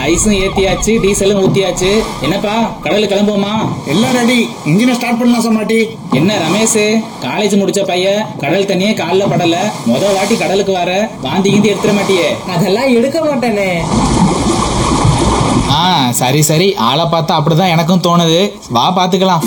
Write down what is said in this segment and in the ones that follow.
ஐஸும் ஏத்தியாச்சு, டீசலும் ஊத்தியாச்சு. என்னப்பா கடலுக்கு கிளம்புவோமா? எல்லாம் ரெடி. இன்ஜினை ஸ்டார்ட் பண்ணலாம் சமாட்டி. என்ன ரமேஷ், காலேஜ் முடிச்ச பையன், கடல் தண்ணியே கால்ல படல, வாட்டி கடலுக்கு வர, வாந்தி கீந்தி எடுத்துட மாட்டியே? அதெல்லாம் எடுக்க மாட்டேனே. சரி சரி, ஆளை பார்த்தா அப்படிதான் எனக்கும் தோணுது. வா பாத்துக்கலாம்.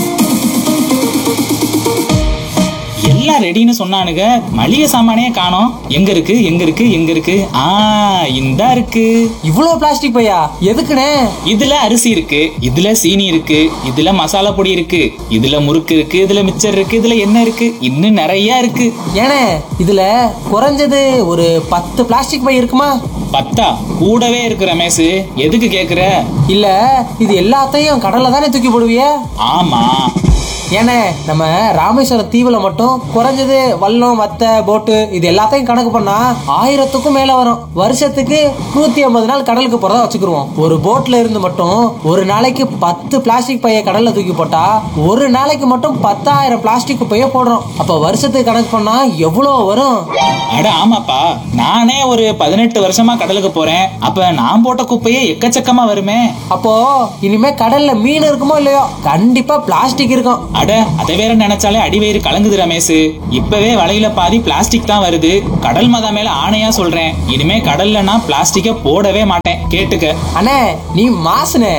எல்லாம் ரெடின்னு சொன்னானுங்க, மளிகை சாமானே காணோம். எங்க இருக்கு எங்க இருக்கு எங்க இருக்கு? இந்தா இருக்கு. இவ்வளவு பிளாஸ்டிக் பையா எதுக்குனே? இதுல அரிசி இருக்கு, இதுல சீனி இருக்கு, இதுல மசாலா பொடி இருக்கு, இதுல முறுக்கு இருக்கு, இதுல மிச்சர் இருக்கு, இதுல என்ன இருக்கு, இன்னும் நிறைய இருக்கு. ஏனே இதுல குறைஞ்சது ஒரு 10 பிளாஸ்டிக் பை இருக்குமா? 10 கூடவே இருக்கு ரமேஷ். எதுக்கு கேக்குற? இல்ல இது எல்லாத்தையும் கடல்ல தானே தூக்கி போடுவிய? ஆமா. ஏனே நம்ம ராமேஸ்வரம் தீவுல மட்டும் குறைஞ்சது வல்லம், வத்தை, போட்டு இது எல்லாத்தையும் கணக்கு பண்ணா 1000க்கும் மேல வரும். வருஷத்துக்கு 150 நாள் கடலுக்கு போறதா வச்சுக்கிருவோம். ஒரு போட்ல இருந்து மட்டும் ஒரு நாளைக்கு 10 பிளாஸ்டிக் பைய கடல்ல தூக்கி போட்டா ஒரு நாளைக்கு மட்டும் 10,000 பிளாஸ்டிக் பைய போடுறோம். அப்ப வருஷத்துக்கு கணக்கு பண்ணா எவ்வளவு வரும்? அட ஆமாப்பா, நானே ஒரு 18 வருஷமா கடலுக்கு போறேன். அப்ப நான் போட்ட குப்பையே எக்கச்சக்கமா வருமே. அப்போ இனிமே கடல்ல மீன் இருக்குமோ இல்லையோ, கண்டிப்பா பிளாஸ்டிக் இருக்கும். அட அதை வேற நினைச்சாலே அடிவயிறு கலங்குது ரமேஷ். இப்பவே வலையில பாதி பிளாஸ்டிக் தான் வருது. கடல் மதா மேல ஆணையா சொல்றேன், இனிமே கடல்ல நான் பிளாஸ்டிக்க போடவே மாட்டேன். கேட்டுக்க. அண்ணே நீ மாசுனே.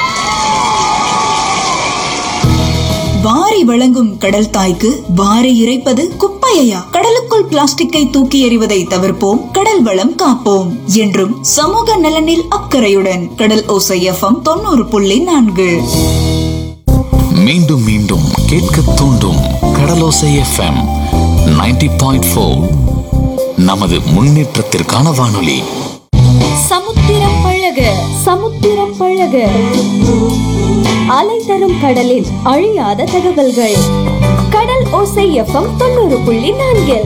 வாரி வழங்கும் கடல் தாய்க்கு வாரி இறைப்பது குப்பையா? கடலுக்குள் பிளாஸ்டிக்கை தூக்கி எறிவதை தவிர்ப்போம், கடல் வளம் காப்போம். என்றும் சமூக நலனில் அக்கறையுடன் கடல் ஓசை FM 90.4. மீண்டும் மீண்டும் கேட்க தூண்டும் கடலோசை FM 90.4. நமது முன்னேற்றத்திற்கான வானொலி. சமுத்திரம் பழக சமுத்திரம் பழக, அலை தரும் கடலில் அழியாத தகவல்கள். கடல் ஓசை FM 90.4.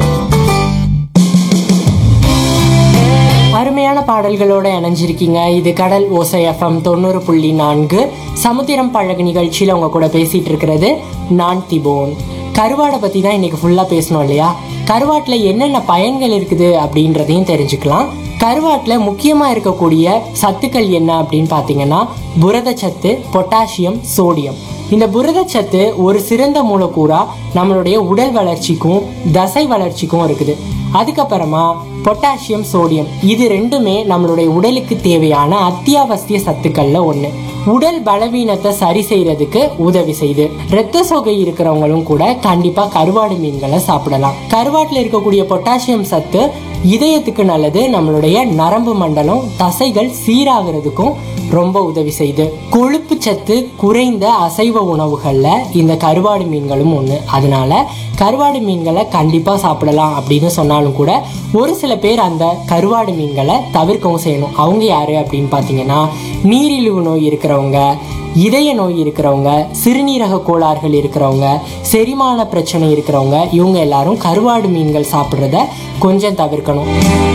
அருமையான பாடல்களோட இணைஞ்சிருக்கீங்க. இது கடல் ஓசை FM 90.4 சமுத்திரம் பழகு நிகழ்ச்சியில உங்க கூட பேசிட்டு இருக்கிறது நான் திபோன். கருவாடை பத்தி தான் இன்னைக்கு ஃபுல்லா பேசணும் இல்லையா? கருவாட்டுல என்னென்ன பயன்கள் இருக்குது அப்படின்றதையும் தெரிஞ்சுக்கலாம். கருவாட்டுல முக்கியமா இருக்கக்கூடிய சத்துக்கள் என்ன அப்படின்னு பாத்தீங்கன்னா புரதச்சத்து, பொட்டாசியம், சோடியம். இந்த புரதச்சத்து ஒரு சிறந்த மூலக்கூறா நம்மளுடைய உடல் வளர்ச்சிக்கும் தசை வளர்ச்சிக்கும் இருக்குது. அதுக்கப்புறமா பொட்டாசியம், சோடியம் இது ரெண்டுமே நம்மளுடைய உடலுக்கு தேவையான அத்தியாவசிய சத்துக்கள்ல ஒண்ணு. உடல் பலவீனத்தை சரி செய்யறதுக்கு உதவி செய்யுது. இரத்த சோகை இருக்கிறவங்களும் கூட கண்டிப்பா கருவாடு மீன்களை சாப்பிடலாம். கருவாட்டுல இருக்கக்கூடிய பொட்டாசியம் சத்து இதயத்துக்கு நல்லது. நம்மளுடைய நரம்பு மண்டலம், தசைகள் சீராகிறதுக்கும் ரொம்ப உதவி செய்யுது. கொழுப்பு சத்து குறைந்த அசைவ உணவுகள்ல இந்த கருவாடு மீன்களும் ஒண்ணு. அதனால கருவாடு மீன்களை கண்டிப்பா சாப்பிடலாம் அப்படின்னு சொன்னாலும் கூட ஒரு சில பேர் அந்த கருவாடு மீன்களை தவிர்க்கவும் செய்யணும். அவங்க யாரு அப்படின்னு பாத்தீங்கன்னா நீரிழிவு நோய் இருக்கிறவங்க, இதய நோய் இருக்கிறவங்க, சிறுநீரக கோளாறுகள் இருக்கிறவங்க, செரிமான பிரச்சனை இருக்கிறவங்க, இவங்க எல்லாரும் கருவாடு மீன்கள் சாப்பிட்றத கொஞ்சம் தவிர்க்கணும்.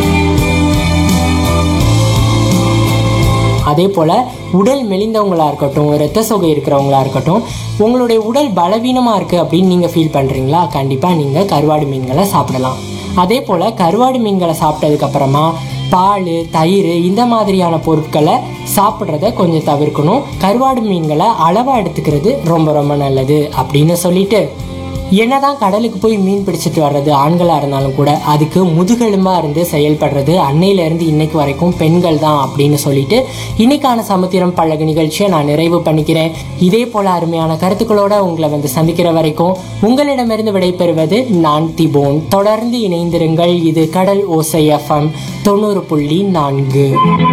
அதே போல உடல் மெலிந்தவங்களா இருக்கட்டும், இரத்த சோகை இருக்கிறவங்களா இருக்கட்டும், உங்களுடைய உடல் பலவீனமா இருக்கு அப்படின்னு நீங்க ஃபீல் பண்றீங்களா, கண்டிப்பா நீங்க கருவாடு மீன்களை சாப்பிடலாம். அதே போல கருவாடு மீன்களை சாப்பிட்டதுக்கு அப்புறமா பால், தயிர் இந்த மாதிரியான பொருட்களை சாப்பிட்றத கொஞ்சம் தவிர்க்கணும். கருவாடு மீன்களை அளவா எடுத்துக்கிறது ரொம்ப ரொம்ப நல்லது அப்படின்னு சொல்லிட்டு, என்னதான் கடலுக்கு போய் மீன் பிடிச்சிட்டு வர்றது ஆண்களா இருந்தாலும் கூட அதுக்கு முதுகெலும்பா இருந்து செயல்படுறது அன்னையில இருந்து இன்னைக்கு வரைக்கும் பெண்கள் தான் அப்படின்னு சொல்லிட்டு இன்னைக்கான சமுத்திரம் பழகு நிகழ்ச்சியை நான் நிறைவு பண்ணிக்கிறேன். இதே போல அருமையான கருத்துக்களோட உங்களை சந்திக்கிற வரைக்கும் உங்களிடமிருந்து விடைபெறுவது நான் திபோன். தொடர்ந்து இணைந்திருங்கள். இது கடல் ஓசை FM 90.4.